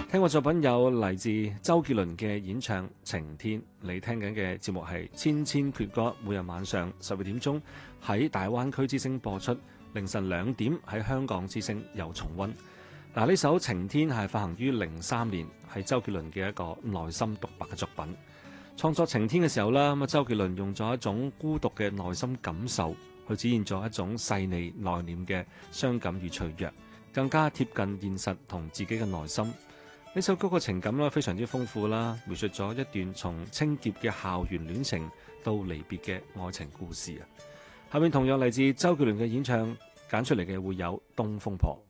聽過作品有嚟自周杰倫嘅演唱《晴天》，你聽緊嘅節目係千千闕歌，每日晚上12點鐘喺大灣區之聲播出，凌晨2點喺香港之聲又重溫。嗱，呢首《晴天》係發行於03年，係周杰倫嘅一個內心獨白嘅作品。創作《晴天》嘅時候啦，周杰倫用咗一種孤獨嘅內心感受，去展現咗一種細膩內斂嘅傷感與脆弱，更加貼近現實同自己嘅內心。呢首歌嘅情感非常之豐富啦，描述咗一段從清潔嘅校園戀情到離別嘅愛情故事啊。下面同樣嚟自周杰倫嘅演唱，揀出嚟嘅會有《東風破》。